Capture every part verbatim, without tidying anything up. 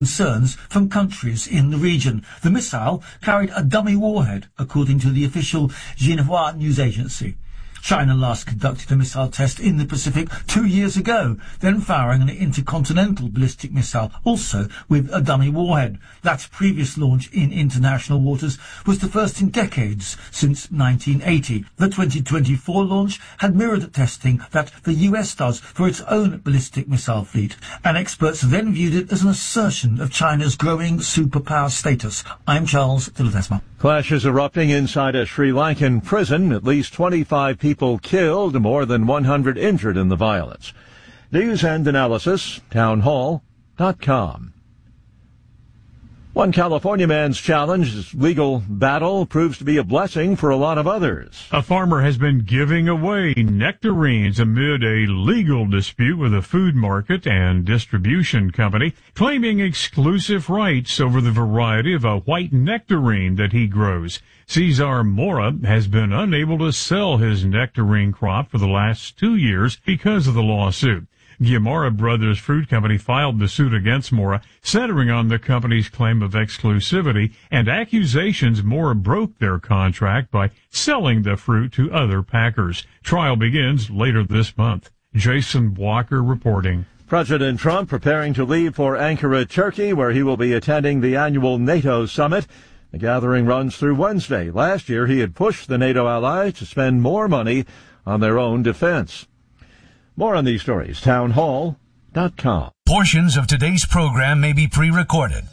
concerns from countries in the region. The missile carried a dummy warhead, according to the official Xinhua news agency. China last conducted a missile test in the Pacific two years ago, then firing an intercontinental ballistic missile, also with a dummy warhead. That previous launch in international waters was the first in decades since nineteen eighty. The twenty twenty-four launch had mirrored testing that the U S does for its own ballistic missile fleet, and experts then viewed it as an assertion of China's growing superpower status. I'm Charles de Ledesma. Clashes erupting inside a Sri Lankan prison. At least twenty-five people killed, more than one hundred injured in the violence. News and analysis, townhall dot com. One California man's challenge, legal battle, proves to be a blessing for a lot of others. A farmer has been giving away nectarines amid a legal dispute with a food market and distribution company, claiming exclusive rights over the variety of a white nectarine that he grows. Cesar Mora has been unable to sell his nectarine crop for the last two years because of the lawsuit. Guimara Brothers Fruit Company filed the suit against Mora, centering on the company's claim of exclusivity and accusations Mora broke their contract by selling the fruit to other packers. Trial begins later this month. Jason Walker reporting. President Trump preparing to leave for Ankara, Turkey, where he will be attending the annual NATO summit. The gathering runs through Wednesday. Last year, he had pushed the NATO allies to spend more money on their own defense. More on these stories, townhall dot com. Portions of today's program may be pre-recorded.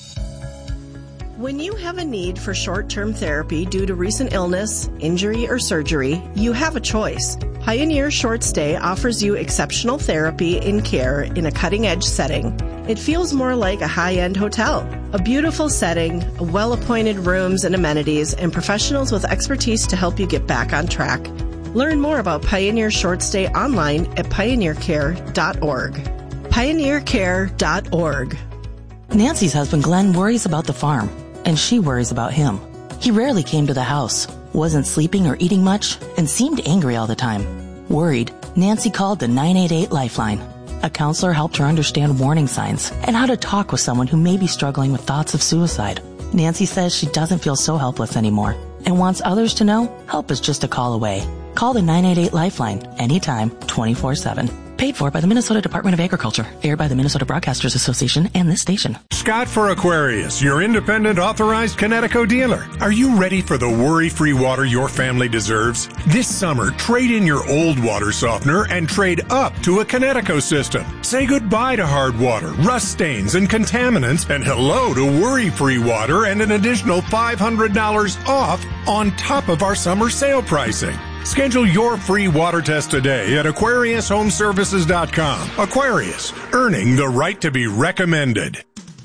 When you have a need for short-term therapy due to recent illness, injury, or surgery, you have a choice. Pioneer Short Stay offers you exceptional therapy and care in a cutting-edge setting. It feels more like a high-end hotel. A beautiful setting, well-appointed rooms and amenities, and professionals with expertise to help you get back on track. Learn more about Pioneer Short Stay online at pioneer care dot org. pioneer care dot org. Nancy's husband Glenn worries about the farm, and she worries about him. He rarely came to the house, wasn't sleeping or eating much, and seemed angry all the time. Worried, Nancy called the nine eight eight Lifeline. A counselor helped her understand warning signs and how to talk with someone who may be struggling with thoughts of suicide. Nancy says she doesn't feel so helpless anymore and wants others to know help is just a call away. Call the nine eight eight Lifeline anytime, twenty-four seven. Paid for by the Minnesota Department of Agriculture. Aired by the Minnesota Broadcasters Association and this station. Scott for Aquarius, your independent authorized Connecticut dealer. Are you ready for the worry-free water your family deserves? This summer, trade in your old water softener and trade up to a Connecticut system. Say goodbye to hard water, rust stains, and contaminants, and hello to worry-free water and an additional five hundred dollars off on top of our summer sale pricing. Schedule your free water test today at Aquarius Home Services dot com. Aquarius, earning the right to be recommended.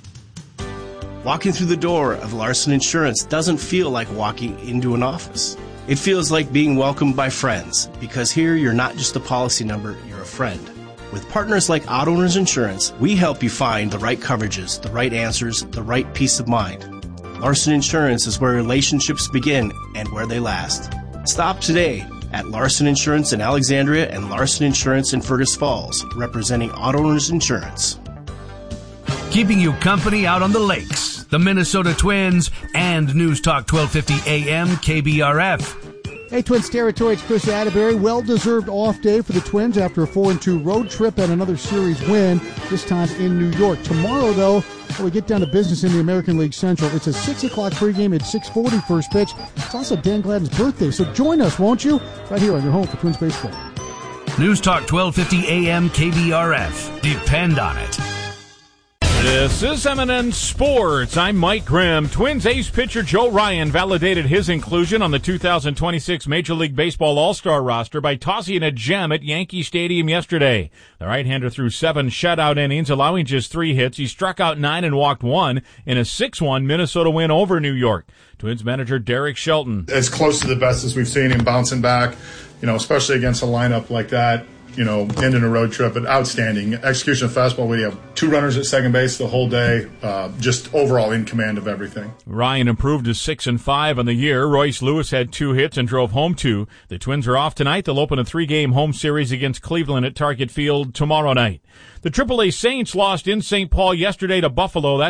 Walking through the door of Larson Insurance doesn't feel like walking into an office. It feels like being welcomed by friends, because here you're not just a policy number, you're a friend. With partners like Auto Owners Insurance, we help you find the right coverages, the right answers, the right peace of mind. Larson Insurance is where relationships begin and where they last. Stop today at Larson Insurance in Alexandria and Larson Insurance in Fergus Falls, representing Auto Owners Insurance. Keeping you company out on the lakes, the Minnesota Twins, and News Talk twelve fifty A M K B R F. Hey, Twins territory, it's Chris Atterbury. Well-deserved off day for the Twins after a four and two road trip and another series win, this time in New York. Tomorrow, though, when we get down to business in the American League Central, it's a six o'clock pregame at six forty first pitch. It's also Dan Gladden's birthday, so join us, won't you? Right here on your home for Twins Baseball. News Talk twelve fifty A M K B R F. Depend on it. This is M and N Sports. I'm Mike Grimm. Twins ace pitcher Joe Ryan validated his inclusion on the two thousand twenty-six Major League Baseball All-Star roster by tossing a gem at Yankee Stadium yesterday. The right-hander threw seven shutout innings, allowing just three hits. He struck out nine and walked one in a six one Minnesota win over New York. Twins manager Derek Shelton. As close to the best as we've seen him bouncing back, you know, especially against a lineup like that. you know, ending a road trip, but outstanding. Execution of fastball. We have two runners at second base the whole day. Uh, just overall in command of everything. Ryan improved to six and five on the year. Royce Lewis had two hits and drove home two. The Twins are off tonight. They'll open a three-game home series against Cleveland at Target Field tomorrow night. The triple A Saints lost in Saint Paul yesterday to Buffalo. That